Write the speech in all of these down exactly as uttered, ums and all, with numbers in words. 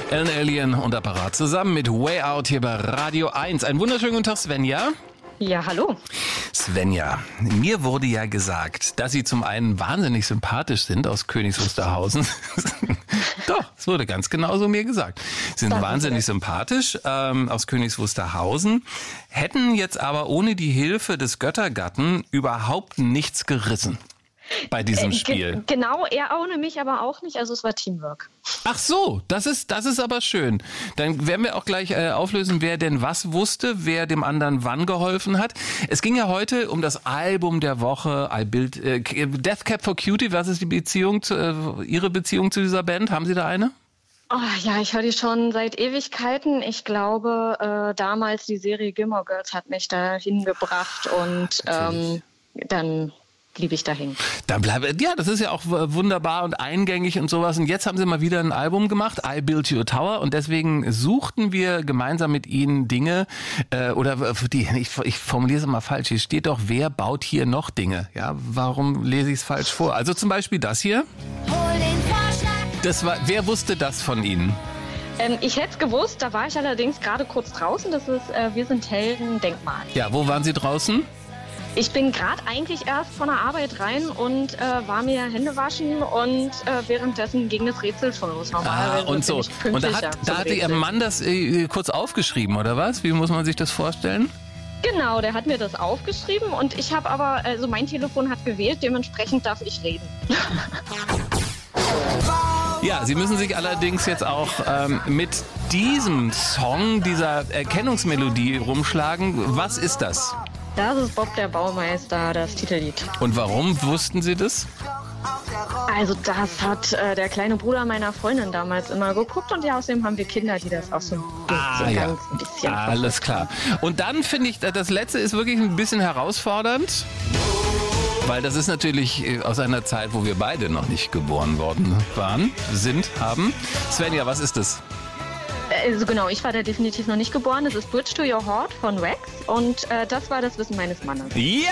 Alan Alien und Apparat zusammen mit Way Out hier bei Radio eins. Einen wunderschönen guten Tag, Svenja. Ja, hallo. Svenja, mir wurde ja gesagt, dass Sie zum einen wahnsinnig sympathisch sind aus Königs Wusterhausen. Doch, es wurde ganz genau so mir gesagt. Sie sind wahnsinnig sympathisch ähm, aus Königs Wusterhausen, hätten jetzt aber ohne die Hilfe des Göttergatten überhaupt nichts gerissen bei diesem Äh, Spiel. ge- genau, er ohne mich aber auch nicht, also es war Teamwork. Ach so, das ist, das ist aber schön. Dann werden wir auch gleich äh, auflösen, wer denn was wusste, wer dem anderen wann geholfen hat. Es ging ja heute um das Album der Woche, I Build, äh, Death Cab for Cutie. Was ist die Beziehung zu, äh, Ihre Beziehung zu dieser Band? Haben Sie da eine? Oh, ja, ich höre die schon seit Ewigkeiten. Ich glaube, äh, damals die Serie Gilmore Girls hat mich da hingebracht und ähm, dann blieb ich dahin. Dann bleibe, ja, das ist ja auch wunderbar und eingängig und sowas. Und jetzt haben Sie mal wieder ein Album gemacht, I Build You a Tower. Und deswegen suchten wir gemeinsam mit Ihnen Dinge, äh, oder die, ich, ich formuliere es mal falsch. Hier steht doch, wer baut hier noch Dinge? Ja, warum lese ich es falsch vor? Also zum Beispiel das hier. Hol den Vorschlag. Das war, wer wusste das von Ihnen? Ähm, ich hätte es gewusst, da war ich allerdings gerade kurz draußen. Das ist äh, Wir sind Helden, Denkmal. Ja, wo waren Sie draußen? Ich bin gerade eigentlich erst von der Arbeit rein und äh, war mir Hände waschen und äh, währenddessen ging das Rätsel schon los. Ah, Normalerweise und so. bin ich Und da, pünktlicher hat, zum da hatte Ihr Rätsel. Mann das äh, kurz aufgeschrieben, oder was? Wie muss man sich das vorstellen? Genau, der hat mir das aufgeschrieben und ich habe aber, also mein Telefon hat gewählt, dementsprechend darf ich reden. Ja, Sie müssen sich allerdings jetzt auch ähm, mit diesem Song, dieser Erkennungsmelodie rumschlagen. Was ist das? Das ist Bob der Baumeister, das Titellied. Und warum wussten Sie das? Also das hat äh, der kleine Bruder meiner Freundin damals immer geguckt und ja, außerdem haben wir Kinder, die das auch so, Ah, so ja. ganz ein bisschen... Alles klar. Und dann finde ich, das letzte ist wirklich ein bisschen herausfordernd. Weil das ist natürlich aus einer Zeit, wo wir beide noch nicht geboren worden waren, sind, haben. Svenja, was ist das? Also genau, ich war da definitiv noch nicht geboren. Es ist Bridge to Your Heart von Rex und äh, das war das Wissen meines Mannes. Ja!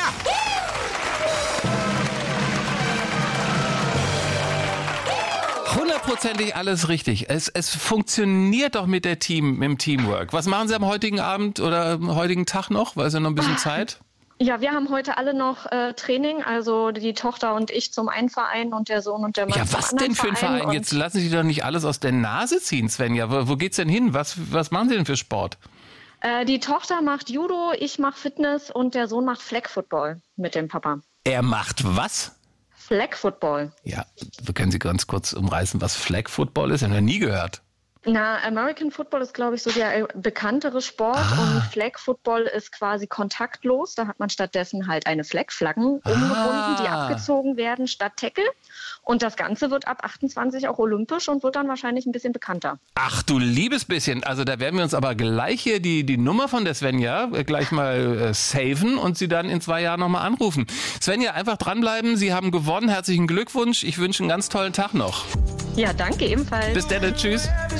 Hundertprozentig alles richtig. Es, es funktioniert doch mit der Team, mit dem Teamwork. Was machen Sie am heutigen Abend oder am heutigen Tag noch? Weil es ja noch ein bisschen Zeit. Ja, wir haben heute alle noch äh, Training, also die Tochter und ich zum einen Verein und der Sohn und der Mann Ja, zum was anderen denn für ein Verein? und Jetzt lassen Sie doch nicht alles aus der Nase ziehen, Svenja. Wo, wo geht's denn hin? Was, was machen Sie denn für Sport? Äh, die Tochter macht Judo, ich mache Fitness und der Sohn macht Flag Football mit dem Papa. Er macht was? Flag Football. Ja, wir können Sie ganz kurz umreißen, was Flag Football ist? Ich habe noch nie gehört. Na, American Football ist, glaube ich, so der äh, bekanntere Sport Ah. und Flag Football ist quasi kontaktlos. Da hat man stattdessen halt eine Flag, Flaggen umgebunden, die abgezogen werden statt Tackle. Und das Ganze wird ab achtundzwanzig auch olympisch und wird dann wahrscheinlich ein bisschen bekannter. Ach du liebes bisschen, also da werden wir uns aber gleich hier die, die Nummer von der Svenja äh, gleich mal äh, saven und sie dann in zwei Jahren nochmal anrufen. Svenja, einfach dranbleiben, Sie haben gewonnen, herzlichen Glückwunsch, ich wünsche einen ganz tollen Tag noch. Ja, danke ebenfalls. Bis dann, tschüss.